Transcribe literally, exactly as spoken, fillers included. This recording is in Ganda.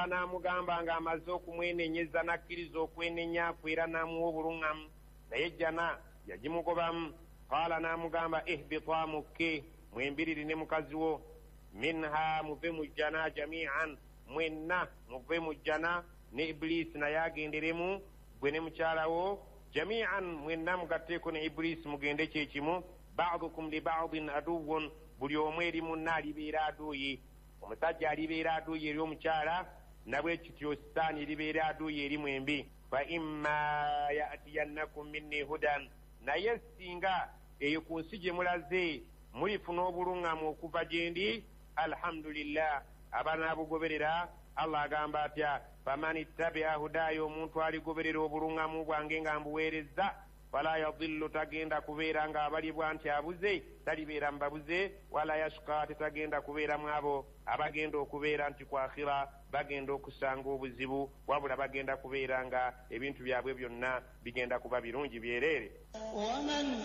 Allah n'amugamba ng'amaze okumwenenyeza n'akkiriza okwenenya kwe era n'amuwa obuluŋŋamu naye jjana yagimugobamu. Qaala n'amugamba ihbita mukke mwembiriri ne mukazi wo minha muve mu jjana jamian mwenna muve mu jjana ne Iblisi naye agenderemu gwe ne mukyalawo jamian mwenna mugatteeko ne Iblisi mugende kyekimu. Ba'dukum li ba'din aduwwun buli omu eri munna alibeera aduuyi. Omusajja alibeera aduuyi eri omukyala nabwe kityo sitaani eribeera aduuyi eri mwembi. Fa imma ya'tiyannakum minni hudan naye singa eyo ku nsi gye mulaze mulifuna obuluŋŋamu okuva gye ndi alhamdulillah abanaabugoberera. Allah agamba atya faman ittabia hudaaya omuntu aligoberera obuluŋŋamu bwange nga mbuweerezza fala yadillu tagenda kubeera ng'abalibwa nti abuze talibeera mu babuze wala yashqa tetagenda kubeera mu abo abagenda okubeera nti ku akhira bagenda okusanga obuzibu wabula bagenda kubeera nga ebintu byabwe byonna bigenda kuba birungi byereere.